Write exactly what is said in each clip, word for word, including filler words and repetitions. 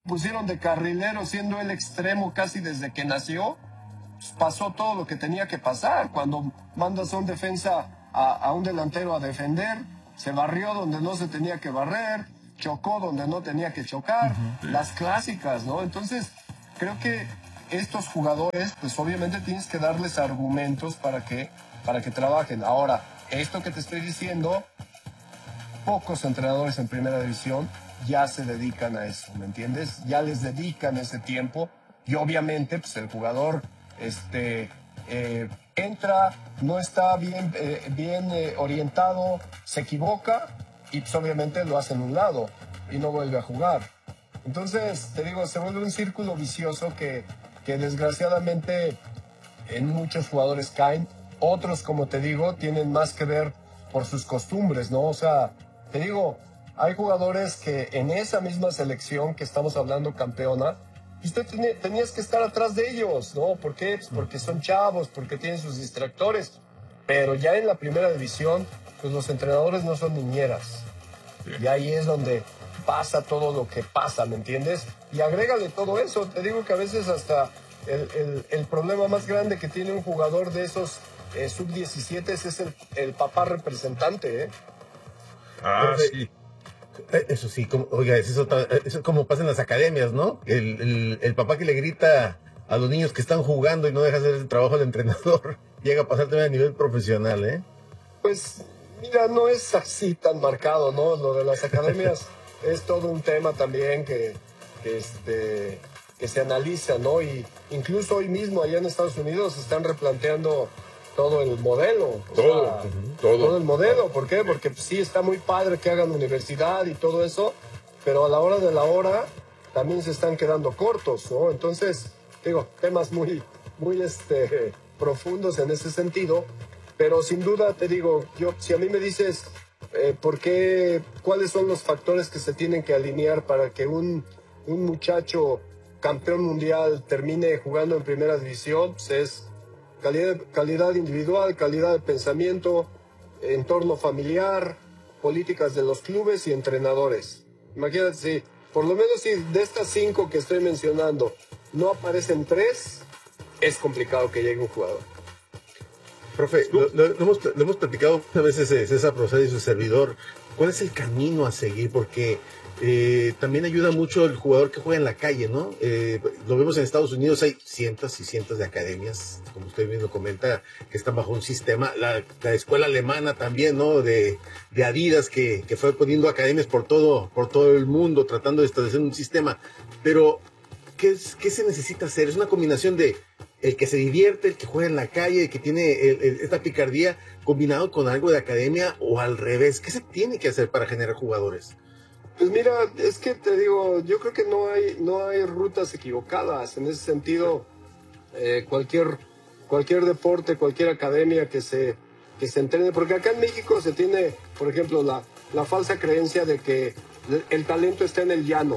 pusieron de carrilero siendo el extremo casi desde que nació, pues pasó todo lo que tenía que pasar. Cuando mandas a un defensa, a, a un delantero a defender, se barrió donde no se tenía que barrer, chocó donde no tenía que chocar, uh-huh. Las clásicas, ¿no? Entonces, creo que estos jugadores, pues obviamente tienes que darles argumentos para que, para que trabajen. Ahora, esto que te estoy diciendo, pocos entrenadores en primera división ya se dedican a eso, ¿me entiendes? Ya les dedican ese tiempo y obviamente pues el jugador este, eh, entra, no está bien, eh, bien eh, orientado, se equivoca y pues obviamente lo hace en un lado y no vuelve a jugar. Entonces, te digo, se vuelve un círculo vicioso que, que desgraciadamente en muchos jugadores caen. Otros, como te digo, tienen más que ver por sus costumbres, ¿no? O sea, te digo, hay jugadores que en esa misma selección que estamos hablando campeona, usted tiene, tenías que estar atrás de ellos, ¿no? ¿Por qué? Pues porque son chavos, porque tienen sus distractores. Pero ya en la primera división, pues los entrenadores no son niñeras. Y ahí es donde pasa todo lo que pasa, ¿me entiendes? Y agrégale todo eso. Te digo que a veces hasta el, el, el problema más grande que tiene un jugador de esos eh, sub diecisiete es el, el papá representante, ¿eh? Ah, sí. Eso sí, como, oiga, eso es, otra, eso es como pasa en las academias, ¿no? El, el, el papá que le grita a los niños que están jugando y no deja hacer el trabajo del entrenador, llega a pasar también a nivel profesional, ¿eh? Pues, mira, no es así tan marcado, ¿no? Lo de las academias es todo un tema también que, que, este, que se analiza, ¿no? Y incluso hoy mismo allá en Estados Unidos se están replanteando todo el modelo. Todo, sea, uh-huh, todo. Todo el modelo. ¿Por qué? Porque pues, sí está muy padre que hagan universidad y todo eso, pero a la hora de la hora también se están quedando cortos, ¿no? Entonces, digo, temas muy, muy este, profundos en ese sentido, pero sin duda te digo, yo, si a mí me dices eh, por qué, cuáles son los factores que se tienen que alinear para que un, un muchacho campeón mundial termine jugando en primera división, pues es calidad, calidad individual, calidad de pensamiento, entorno familiar, políticas de los clubes y entrenadores. Imagínate, si por lo menos si de estas cinco que estoy mencionando no aparecen tres, es complicado que llegue un jugador. Profe, lo, lo, lo, hemos, lo hemos platicado muchas veces César Proceda y su servidor. ¿Cuál es el camino a seguir? Porque eh, también ayuda mucho el jugador que juega en la calle, ¿no? Eh, lo vemos en Estados Unidos, hay cientos y cientos de academias, como usted mismo comenta, que están bajo un sistema. La, la escuela alemana también, ¿no? De, de Adidas, que, que fue poniendo academias por todo, por todo el mundo, tratando de establecer un sistema. Pero, ¿qué, es, qué se necesita hacer? Es una combinación de el que se divierte, el que juega en la calle, el que tiene el, el, esta picardía combinado con algo de academia, o al revés. ¿Qué se tiene que hacer para generar jugadores? Pues mira, es que te digo, yo creo que no hay, no hay rutas equivocadas. En ese sentido, eh, cualquier, cualquier deporte, cualquier academia que se, que se entrene, porque acá en México se tiene, por ejemplo, la, la falsa creencia de que el talento está en el llano.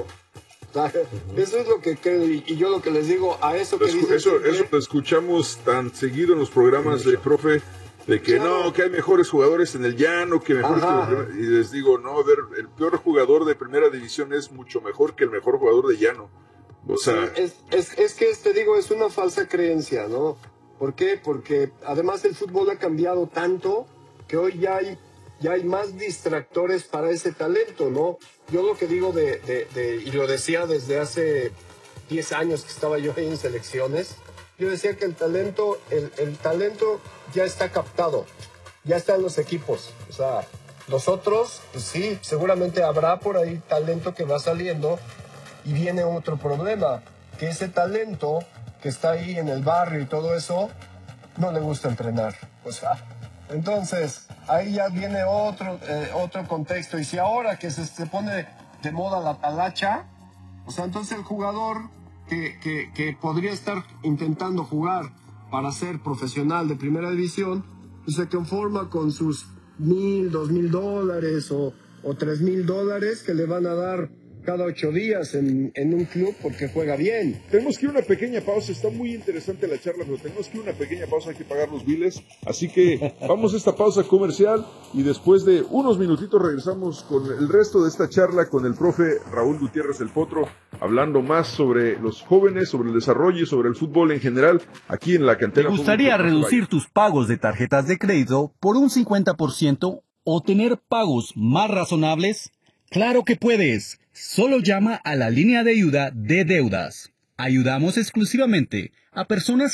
Uh-huh. Eso es lo que creo, y, y yo lo que les digo a eso que dicen, eso, que... eso lo escuchamos tan seguido en los programas de profe, de que claro, no, que hay mejores jugadores en el llano, que mejores que... y les digo, no, a ver, el peor jugador de primera división es mucho mejor que el mejor jugador de llano. O sea, sí, es, es, es que te digo, es una falsa creencia, ¿no? ¿Por qué? Porque además el fútbol ha cambiado tanto que hoy ya hay ya hay más distractores para ese talento, ¿no? Yo lo que digo de, de, de y lo decía desde hace diez años que estaba yo ahí en selecciones, yo decía que el talento, el, el talento ya está captado, ya está en los equipos. O sea, los otros, pues sí, seguramente habrá por ahí talento que va saliendo y viene otro problema, que ese talento que está ahí en el barrio y todo eso, no le gusta entrenar. O sea, entonces, ahí ya viene otro, eh, otro contexto. Y si ahora que se, se pone de moda la talacha, o sea, entonces el jugador que, que, que podría estar intentando jugar para ser profesional de primera división, pues se conforma con sus mil, dos mil dólares o, o tres mil dólares que le van a dar cada ocho días en, en un club porque juega bien. Tenemos que ir a una pequeña pausa, está muy interesante la charla, pero tenemos que ir a una pequeña pausa, hay que pagar los biles, así que vamos a esta pausa comercial y después de unos minutitos regresamos con el resto de esta charla con el profe Raúl Gutiérrez el Potro, hablando más sobre los jóvenes, sobre el desarrollo y sobre el fútbol en general, aquí en la cantera. ¿Te gustaría reducir tus pagos de tarjetas de crédito por un cincuenta por ciento o tener pagos más razonables? ¡Claro que puedes! Solo llama a la línea de ayuda de deudas. Ayudamos exclusivamente a personas